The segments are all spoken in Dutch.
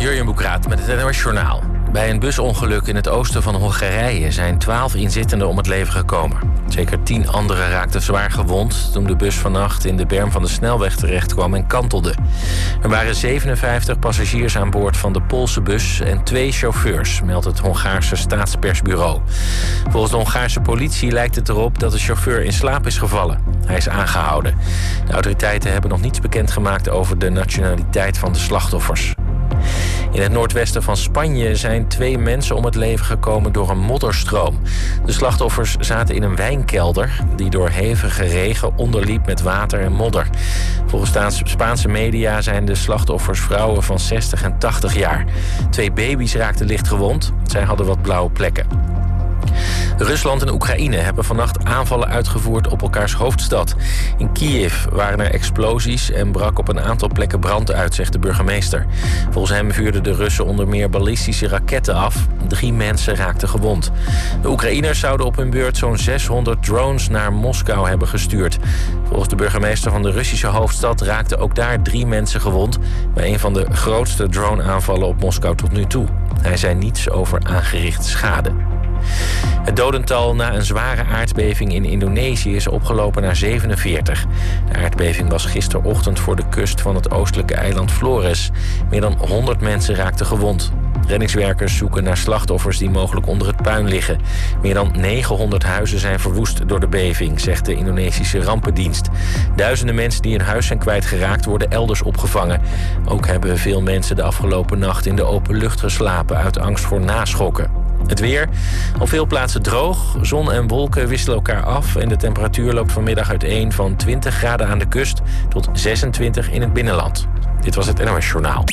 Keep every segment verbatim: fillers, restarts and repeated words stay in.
Jurjen Boekraat met het N O S Journaal. Bij een busongeluk in het oosten van Hongarije zijn twaalf inzittenden om het leven gekomen. Zeker tien anderen raakten zwaar gewond toen de bus vannacht in de berm van de snelweg terecht kwam en kantelde. Er waren zevenenvijftig passagiers aan boord van de Poolse bus en twee chauffeurs, meldt het Hongaarse staatspersbureau. Volgens de Hongaarse politie lijkt het erop dat de chauffeur in slaap is gevallen. Hij is aangehouden. De autoriteiten hebben nog niets bekendgemaakt over de nationaliteit van de slachtoffers. In het noordwesten van Spanje zijn twee mensen om het leven gekomen door een modderstroom. De slachtoffers zaten in een wijnkelder die door hevige regen onderliep met water en modder. Volgens Spaanse media zijn de slachtoffers vrouwen van zestig en tachtig jaar. Twee baby's raakten licht gewond. Zij hadden wat blauwe plekken. Rusland en Oekraïne hebben vannacht aanvallen uitgevoerd op elkaars hoofdstad. In Kiev waren er explosies en brak op een aantal plekken brand uit, zegt de burgemeester. Volgens hem vuurden de Russen onder meer ballistische raketten af. Drie mensen raakten gewond. De Oekraïners zouden op hun beurt zo'n zeshonderd drones naar Moskou hebben gestuurd. Volgens de burgemeester van de Russische hoofdstad raakten ook daar drie mensen gewond bij een van de grootste drone-aanvallen op Moskou tot nu toe. Hij zei niets over aangerichte schade. Het dodental na een zware aardbeving in Indonesië is opgelopen naar zevenenveertig. De aardbeving was gisterochtend voor de kust van het oostelijke eiland Flores. Meer dan honderd mensen raakten gewond. Reddingswerkers zoeken naar slachtoffers die mogelijk onder het puin liggen. Meer dan negenhonderd huizen zijn verwoest door de beving, zegt de Indonesische rampendienst. Duizenden mensen die hun huis zijn kwijtgeraakt worden elders opgevangen. Ook hebben veel mensen de afgelopen nacht in de open lucht geslapen uit angst voor naschokken. Het weer. Op veel plaatsen droog. Zon en wolken wisselen elkaar af en de temperatuur loopt vanmiddag uiteen van twintig graden aan de kust tot zesentwintig in het binnenland. Dit was het N O S Journaal.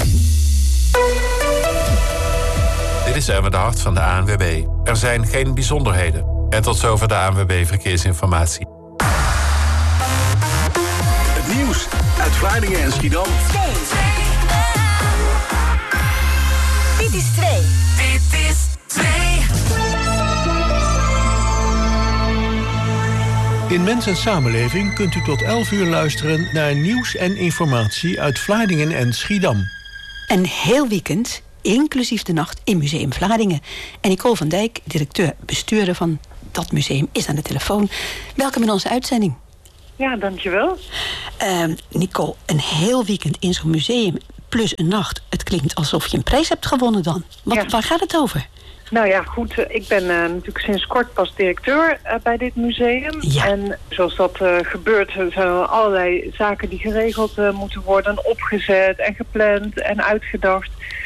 Dit is Erwin de Hart van de A N W B. Er zijn geen bijzonderheden. En tot zover de A N W B Verkeersinformatie. Het nieuws uit Vlaardingen en Schiedam. Dit is twee. Dit is twee. In Mens en Samenleving kunt u tot elf uur luisteren naar nieuws en informatie uit Vlaardingen en Schiedam. Een heel weekend, inclusief de nacht, in Museum Vlaardingen. En Nicole van Dijk, directeur-bestuurder van dat museum, is aan de telefoon. Welkom in onze uitzending. Ja, dankjewel. Uh, Nicole, een heel weekend in zo'n museum plus een nacht. Het klinkt alsof je een prijs hebt gewonnen dan. Wat, ja. Waar gaat het over? Nou ja, goed. Ik ben uh, natuurlijk sinds kort pas directeur uh, bij dit museum. Ja. En zoals dat uh, gebeurt, zijn er allerlei zaken die geregeld uh, moeten worden. Opgezet en gepland en uitgedacht.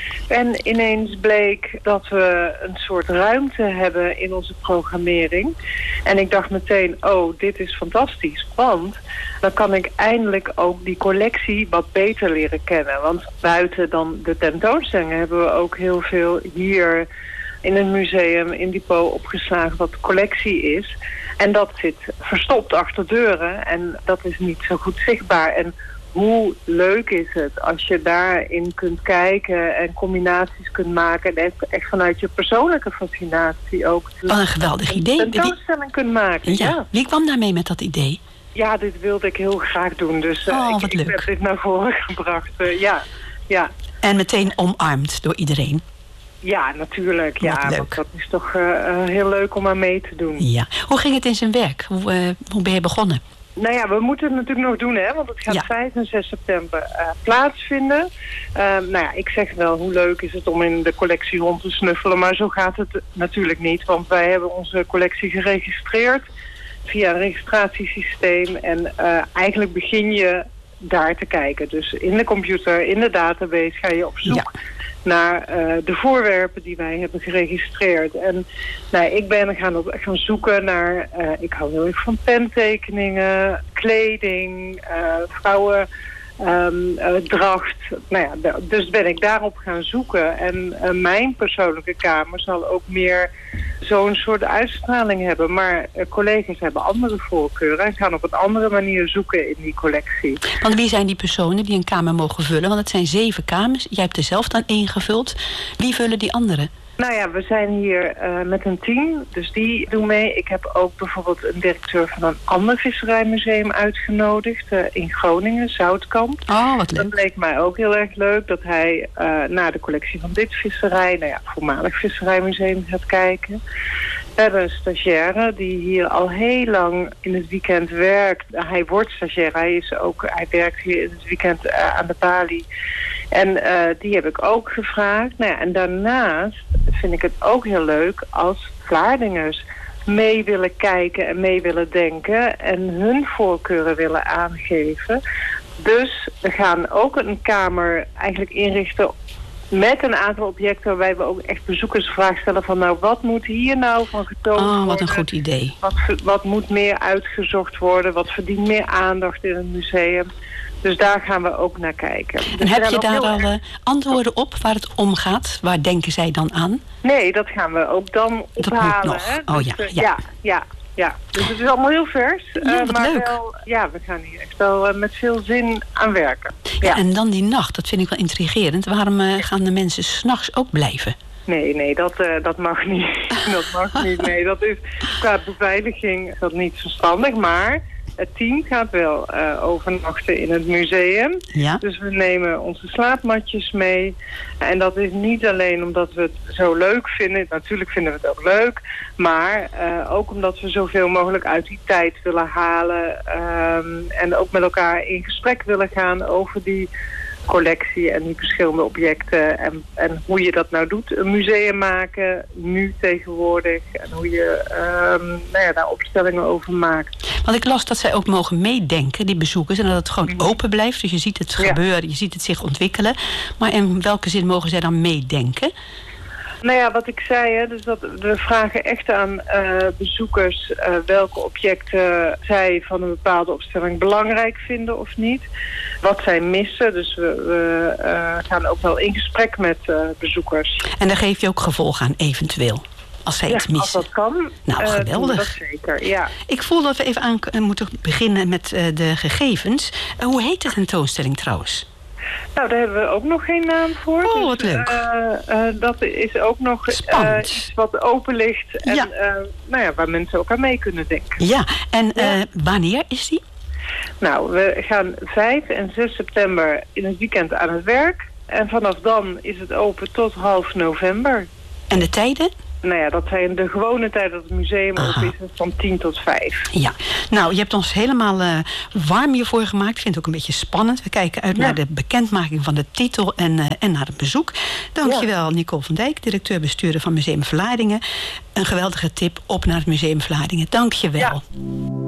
En ineens bleek dat we een soort ruimte hebben in onze programmering. En ik dacht meteen, oh, dit is fantastisch. Want dan kan ik eindelijk ook die collectie wat beter leren kennen. Want buiten dan de tentoonstellingen hebben we ook heel veel hier in het museum in Depot opgeslagen wat de collectie is. En dat zit verstopt achter deuren en dat is niet zo goed zichtbaar. En hoe leuk is het als je daarin kunt kijken en combinaties kunt maken en echt, echt vanuit je persoonlijke fascinatie ook wat een geweldig idee. Een tentoonstelling kunt maken. Ja. ja. Wie kwam daarmee met dat idee? Ja, dit wilde ik heel graag doen. Dus uh, oh, ik, ik heb dit naar voren gebracht. Uh, ja, ja. En meteen omarmd door iedereen. Ja, natuurlijk. Ja, leuk. Want dat is toch uh, uh, heel leuk om aan mee te doen. Ja. Hoe ging het in zijn werk? Hoe, uh, hoe ben je begonnen? Nou ja, we moeten het natuurlijk nog doen, hè, want het gaat ja. vijf en zes september uh, plaatsvinden. Uh, nou ja, ik zeg wel, hoe leuk is het om in de collectie rond te snuffelen, maar zo gaat het natuurlijk niet, want wij hebben onze collectie geregistreerd via een registratiesysteem en uh, eigenlijk begin je daar te kijken. Dus in de computer, in de database ga je op zoek ja. naar uh, de voorwerpen die wij hebben geregistreerd. En nou, ik ben gaan, op, gaan zoeken naar, uh, ik hou heel erg van pentekeningen, kleding, uh, vrouwen, um, uh, dracht. Nou ja, dus ben ik daarop gaan zoeken. En uh, mijn persoonlijke kamer zal ook meer zo'n soort uitstraling hebben. Maar uh, collega's hebben andere voorkeuren en gaan op een andere manier zoeken in die collectie. Want wie zijn die personen die een kamer mogen vullen? Want het zijn zeven kamers. Jij hebt er zelf dan ingevuld. Wie vullen die anderen? Nou ja, we zijn hier uh, met een team, dus die doen mee. Ik heb ook bijvoorbeeld een directeur van een ander visserijmuseum uitgenodigd uh, in Groningen, Zoutkamp. Oh, wat leuk. Dat leek mij ook heel erg leuk dat hij uh, naar de collectie van dit visserij, nou ja, voormalig visserijmuseum gaat kijken. We hebben een stagiaire die hier al heel lang in het weekend werkt. Hij wordt stagiair, hij, is ook, hij werkt hier in het weekend uh, aan de balie. En uh, die heb ik ook gevraagd. Nou ja, en daarnaast vind ik het ook heel leuk als Vlaardingers mee willen kijken en mee willen denken en hun voorkeuren willen aangeven. Dus we gaan ook een kamer eigenlijk inrichten met een aantal objecten waarbij we ook echt bezoekers vragen stellen van nou, wat moet hier nou van getoond worden? Oh, wat een goed idee. Wat, wat moet meer uitgezocht worden? Wat verdient meer aandacht in het museum? Dus daar gaan we ook naar kijken. En dus heb je daar al erg... antwoorden op waar het om gaat? Waar denken zij dan aan? Nee, dat gaan we ook dan dat ophalen. Moet nog. Hè? Oh dus, ja, uh, ja. ja, ja, ja. Dus het is allemaal heel vers. Ja, uh, wat maar leuk. wel, ja, we gaan hier echt wel uh, met veel zin aan werken. Ja. Ja. En dan die nacht, dat vind ik wel intrigerend. Waarom uh, gaan de mensen 's nachts ook blijven? Nee, nee, dat, uh, dat mag niet. dat mag niet. Nee, dat is qua beveiliging is dat niet verstandig, maar het team gaat wel uh, overnachten in het museum. Ja. Dus we nemen onze slaapmatjes mee. En dat is niet alleen omdat we het zo leuk vinden. Natuurlijk vinden we het ook leuk. Maar uh, ook omdat we zoveel mogelijk uit die tijd willen halen. Um, en ook met elkaar in gesprek willen gaan over die collectie en die verschillende objecten en, en hoe je dat nou doet. Een museum maken, nu tegenwoordig, en hoe je um, nou ja, daar opstellingen over maakt. Want ik las dat zij ook mogen meedenken, die bezoekers, en dat het gewoon open blijft. Dus je ziet het gebeuren, ja. Je ziet het zich ontwikkelen. Maar in welke zin mogen zij dan meedenken? Nou ja, wat ik zei, hè, dus dat we vragen echt aan uh, bezoekers uh, welke objecten zij van een bepaalde opstelling belangrijk vinden of niet. Wat zij missen, dus we, we uh, gaan ook wel in gesprek met uh, bezoekers. En daar geef je ook gevolg aan, eventueel, als zij ja, iets missen. als dat kan. Nou, uh, geweldig. Dat zeker, ja. Ik voel dat we even aan uh, moeten beginnen met uh, de gegevens. Uh, hoe heet de tentoonstelling trouwens? Nou, daar hebben we ook nog geen naam voor. Oh, dus, wat leuk. Uh, uh, dat is ook nog uh, iets wat open ligt. En ja. Uh, nou ja, waar mensen ook aan mee kunnen denken. Ja, en uh, ja. wanneer is die? Nou, we gaan vijf en zes september in het weekend aan het werk. En vanaf dan is het open tot half november. En de tijden? Nou ja, dat zijn de gewone tijden dat het museum Aha. open is, van tien tot vijf. Ja, nou, je hebt ons helemaal uh, warm hiervoor gemaakt. Ik vind het ook een beetje spannend. We kijken uit ja. naar de bekendmaking van de titel en, uh, en naar het bezoek. Dankjewel, ja. Nicole van Dijk, directeur-bestuurder van Museum Vlaardingen. Een geweldige tip op naar het Museum Vlaardingen. Dankjewel. Ja.